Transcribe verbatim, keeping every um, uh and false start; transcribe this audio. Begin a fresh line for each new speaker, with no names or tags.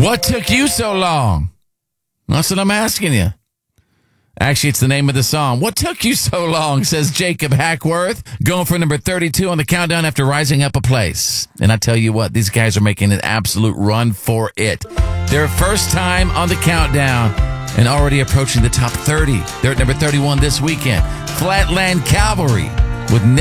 What took you so long? That's what I'm asking you. Actually, it's the name of the song. What took you so long, says Jacob Hackworth, going for number thirty-two on the countdown after rising up a place. And I tell you what, these guys are making an absolute run for it. Their first time on the countdown and already approaching the top thirty. They're at number thirty-one this weekend. Flatland Cavalry with